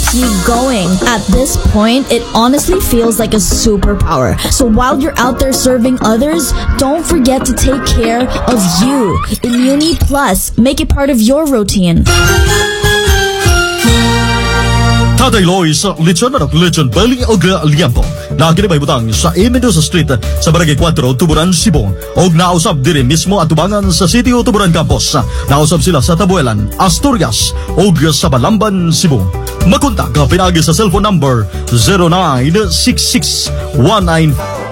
keeps you going. At this point, it honestly feels like a superpower. So while you're out there serving others, don't forget to take care of you. Immuni Plus, make it part of your routine. Tatay Loy sa Lechon Manok Lechon Belly o Liampo na kinapaybutang sa Mendoza Street sa Barangay 4, Tuburan, Cebu. Og nausab dire mismo at tubangan sa City o Tuburan Campus. Nausab sila sa Tabuelan, Asturias og sa Balamban, Cebu. Makontak ka pinagi sa cellphone number 096619